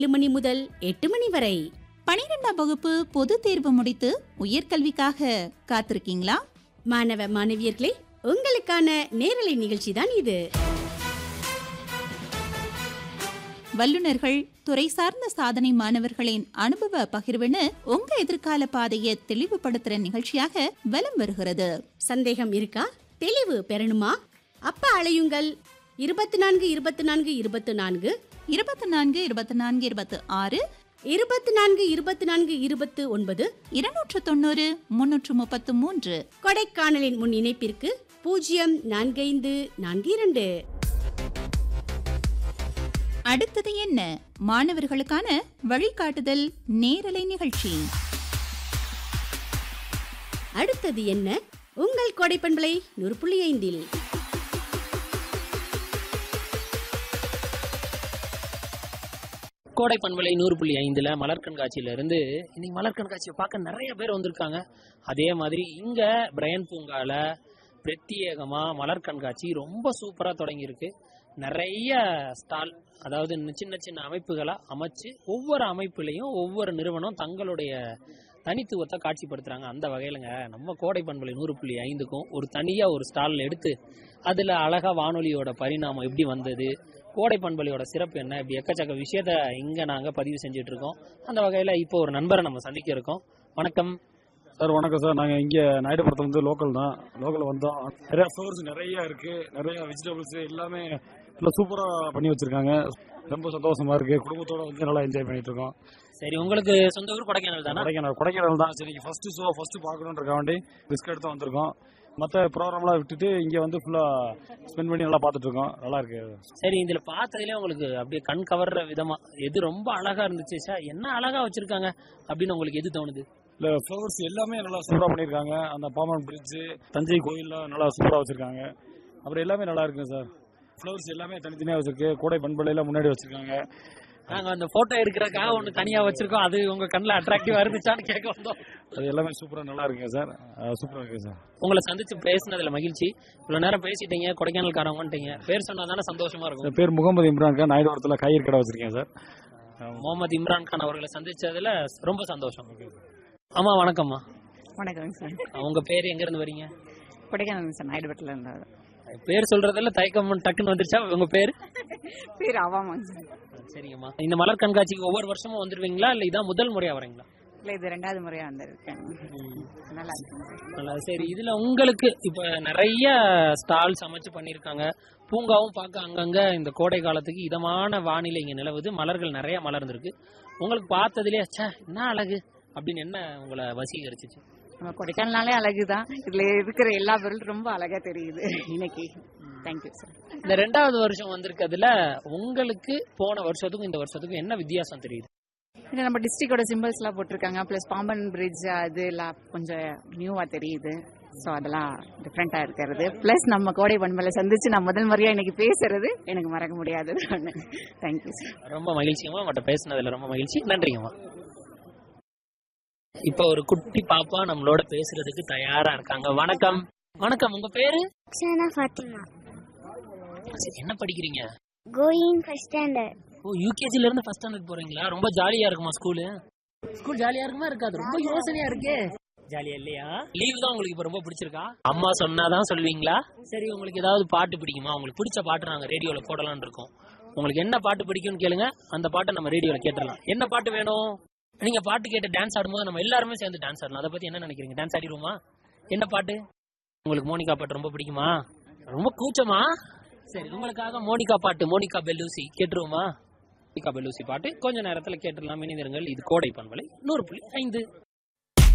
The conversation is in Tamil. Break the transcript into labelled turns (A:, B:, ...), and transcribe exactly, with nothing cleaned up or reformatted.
A: ஏழு மணி முதல் எட்டு மணி வரை.
B: பனிரெண்டாம் வகுப்பு பொது தேர்வு முடித்து உயர்கல்விக்காக காத்திருக்கீங்களா?
A: மாணவ மாணவியர்களே, உங்களுக்கான நேரலை நிகழ்ச்சி தான் இது.
B: வல்லுநர்கள், துறை சார்ந்த சாதனை மாணவர்களின் அனுபவ பகிர்வுன்னு உங்க எதிர்கால பாதையை தெளிவுபடுத்துற நிகழ்ச்சியாக வலம் வருகிறது.
A: சந்தேகம் இருக்கா? தெளிவு பெறணுமா? அப்ப அழையுங்கள். இருபத்தி நான்கு இருபத்தி நான்கு இருபத்தி நான்கு
B: இருபத்தி நான்கு இருபத்தி நான்கு இருபத்தி ஆறு
A: இருபத்தி நான்கு இருபத்தி நான்கு இருபத்தி ஒன்பது
B: இருநூற்று தொண்ணூறு முன்னூற்று முப்பத்து மூன்று.
A: கொடைக்கானலின் முன் இணைப்பிற்கு பூஜ்ஜியம் நான்கு ஐந்து நான்கு இரண்டு.
B: அடுத்தது என்ன? மாணவர்களுக்கான வழிகாட்டுதல் நேரலை நிகழ்ச்சி.
A: அடுத்தது என்ன? உங்கள் கோடை பண்பலை நூறு புள்ளி ஐந்தில்.
C: கோடை பண்பலை நூறு புள்ளி ஐந்துல மலர் கண்காட்சியில இருந்து இன்னைக்கு மலர் கண்காட்சியை பார்க்க நிறைய பேர் வந்திருக்காங்க. அதே மாதிரி இங்க பிரையன் பூங்கால பிரத்யேகமா மலர் கண்காட்சி ரொம்ப சூப்பரா தொடங்கி இருக்கு. நிறைய ஸ்டால், அதாவது சின்ன சின்ன அமைப்புகளை அமைச்சு ஒவ்வொரு அமைப்புலையும் ஒவ்வொரு நிறுவனம் தங்களுடைய தனித்துவத்தை காட்சிப்படுத்துறாங்க. அந்த வகையிலங்க நம்ம கோடை பண்பலை நூறு புள்ளி ஐந்துக்கும் ஒரு தனியா ஒரு ஸ்டால் எடுத்து அதுல அழகா வானொலியோட பரிணாமம் எப்படி வந்தது, கோடை பண்பலையோட சிறப்பு என்ன, இப்படி எக்கச்சக்க விஷயத்த இங்க நாங்க பதிவு செஞ்சுட்டு இருக்கோம். அந்த வகையில இப்போ ஒரு நண்பரை நம்ம சந்திக்க இருக்கோம். வணக்கம்
D: சார். வணக்கம் சார். நாங்கள் இங்கே நாயுடுபுரத்துல வந்து லோக்கல் தான். லோக்கல் வந்தோம். நிறைய ஃப்ளவர்ஸ் நிறைய இருக்கு, நிறைய வெஜிடபிள்ஸ் எல்லாமே நல்லா சூப்பராக பண்ணி வச்சிருக்காங்க. ரொம்ப சந்தோஷமா இருக்கு. குடும்பத்தோட வந்து நல்லா என்ஜாய் பண்ணிட்டு இருக்கோம்.
C: சரி, உங்களுக்கு சொந்த ஊர் கொடைக்கானல் தானே?
D: கொடைக்கானல் கொடைக்கானல் தான். சரி, ஃபர்ஸ்ட் ஷோ ஃபர்ஸ்ட் பார்க்கணுன்ற வேண்டி ரிஸ்க் எடுத்து வந்திருக்கோம். மற்ற ப்ரோக்ராம்லாம் விட்டுட்டு இங்கே வந்து ஃபுல்லாக ஸ்பெண்ட் பண்ணி நல்லா பார்த்துட்டு இருக்கோம். நல்லா இருக்கு.
C: சரி, இதில் பார்த்ததுலேயே உங்களுக்கு அப்படியே கண் கவர்ற விதமா எது ரொம்ப அழகா இருந்துச்சு? சார், என்ன அழகா வச்சிருக்காங்க அப்படின்னு உங்களுக்கு எது தோணுது?
D: இல்லை, ஃப்ளவர்ஸ் எல்லாமே நல்லா சூப்பராக பண்ணியிருக்காங்க. அந்த பாமன் பிரிட்ஜ், தஞ்சை கோயிலில் நல்லா சூப்பராக வச்சிருக்காங்க. அப்புறம் எல்லாமே நல்லா இருக்குங்க சார். ஃப்ளவர்ஸ் எல்லாமே தனித்தனியாக வச்சிருக்கு. கோடை பண்பலையில் முன்னாடி வச்சிருக்காங்க.
C: நாங்கள் அந்த ஃபோட்டோ எடுக்கிறதுக்காக ஒன்று தனியாக வச்சிருக்கோம். அது உங்கள் கண்ணில் அட்ராக்டிவாக இருந்துச்சான்னு கேட்க வந்தோம்.
D: அது எல்லாமே சூப்பராக நல்லா இருக்குங்க சார். சூப்பராக இருக்குங்க சார்.
C: உங்களை சந்திச்சு பேசினதுல மகிழ்ச்சி. இவ்வளோ நேரம் பேசிட்டீங்க, கொடைக்கானல்காரவங்கன்ட்டீங்க. பேர் சொன்னா தானே சந்தோஷமா இருக்கும்.
D: பேர் முகமது இம்ரான் கான். நாயுடுபுரத்தில் காய்கறி கடை வச்சிருக்கேன் சார்.
C: முகமது இம்ரான் கான் அவர்களை சந்திச்சதுல ரொம்ப சந்தோஷம். ஆமா, வணக்கம்மா.
E: வணக்கம் சார்.
C: உங்க பேர் எங்க இருந்து வரீங்க?
E: கொடைக்கானல் சார், நாயுடுபுரத்துல இருந்தாரு.
C: பேர் சொல்றதுல தயக்கம் டக்குன்னு வந்துருச்சா? உங்க பேர்?
E: பேர் அவாமாங்க சார்.
C: சரிங்கம்மா. இந்த மலர் கண்காட்சிக்கு ஒவ்வொரு வருஷமும் வந்துருவீங்களா, இல்ல இதான் முதல் முறையா வரீங்களா?
E: இல்ல, இது ரெண்டாவது முறையா வந்திருக்கேன். நல்லா இருக்கு.
C: நல்லா. சரி, இதுல உங்களுக்கு இப்ப நிறைய ஸ்டால் சமைச்சு பண்ணிருக்காங்க. பூங்காவும் பார்க்க அங்கங்க இந்த கோடை காலத்துக்கு இதமான வானிலை இங்க நிலவுது. மலர்கள் நிறைய மலர்ந்துருக்கு. உங்களுக்கு பார்த்ததுலயே ச்சே என்ன அழகு அப்படின்னு என்ன உங்களை வசீகரிச்சிச்சு?
E: நம்ம கொடைக்கானல்னாலே அழகுதான். இதுல இருக்கிற எல்லா பொருளும் ரொம்ப அழகா தெரியுது இன்னைக்கு. Thank you sir.
C: இந்த ரெண்டாவது வருஷம் வந்திருக்கிறதுல உங்களுக்கு போன வருஷத்துக்கும் இந்த வருஷத்துக்கும் என்ன வித்தியாசம் தெரியுது?
E: இது நம்ம டிஸ்ட்ரிக்டோட சிம்பிள்ஸ் எல்லாம் போட்டிருக்காங்க. பிளஸ் பாம்பன் பிரிட்ஜ் அது எல்லாம் கொஞ்சம் நியூவா தெரியுது. ஸோ அதெல்லாம் டிஃப்ரெண்டா இருக்கிறது. பிளஸ் நம்ம கோடை பண்பலை சந்திச்சு நான் முதல் முறையா இன்னைக்கு பேசுறது எனக்கு மறக்க முடியாதது ஒன்று. Thank you sir.
C: ரொம்ப மகிழ்ச்சிங்கம்மா. உங்கள்கிட்ட பேசினதுல ரொம்ப மகிழ்ச்சி. நன்றிங்கம்மா. இப்ப ஒரு குட்டி பாப்பா நம்மளோட பேசுறதுக்கு தயாரா இருக்காங்க. வணக்கம். வணக்கம். உங்க பேரு?
F: அக்ஷனா ஃபாத்திமா.
C: சரி, என்ன படிக்கிறீங்க?
F: Going first standard.
C: ஓ, யூகேஜில இருந்து ஃபர்ஸ்ட் ஸ்டாண்டர்ட் போறீங்களா? ரொம்ப ஜாலியா இருக்குமா ஸ்கூலு? ஸ்கூல் ஜாலியா இருக்குமா இருக்காது? ரொம்ப யோசனையா இருக்கே. ஜாலியா இல்லையா? லீவ் தான் உங்களுக்கு இப்ப ரொம்ப பிடிச்சிருக்கா? அம்மா சொன்னாதான் சொல்லுவீங்களா? சரி, உங்களுக்கு ஏதாவது பாட்டு பிடிக்குமா? உங்களுக்கு பிடிச்ச பாட்டு நாங்க ரேடியோல போடலாம்னு இருக்கோம். உங்களுக்கு என்ன பாட்டு பிடிக்கும்னு கேளுங்க, அந்த பாட்டை நம்ம ரேடியோல கேட்டுடலாம். என்ன பாட்டு வேணும்? நீங்க பாட்டு கேட்டு டான்ஸ் ஆடும்போது நம்ம எல்லாருமே சேர்ந்து டான்ஸ் ஆடலாம். அதை பத்தி என்ன நினைக்கிறீங்க? டான்ஸ் ஆடிடுவோமா? என்ன பாட்டு? உங்களுக்கு மோனிகா பாட்டு ரொம்ப பிடிக்குமா? ரொம்ப கூச்சமா? சரி, உங்களுக்காக மோனிகா பாட்டு, மோனிகா பெல்லூசி கேட்டுருவோமா? மோனிகா பெல்லூசி பாட்டு கொஞ்ச நேரத்துல கேட்டுடலாம். இணைந்திருங்கள். இது கோடை பண்பலை நூறு புள்ளி ஐந்து.